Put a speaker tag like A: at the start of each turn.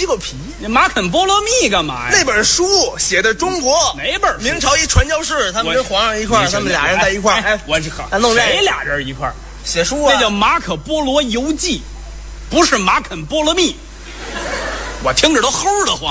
A: 鸡巴皮。
B: 你马肯波罗蜜干嘛呀？
A: 那本书写的中国
B: 哪本书？
A: 明朝一传教士，他们跟皇上一块儿，他们俩人在一块儿。哎，
B: 我这靠，
A: 弄这
B: 谁俩人一块儿
A: 写书啊？
B: 那叫马可波罗游记，不是马肯波罗蜜。我听着都齁得慌。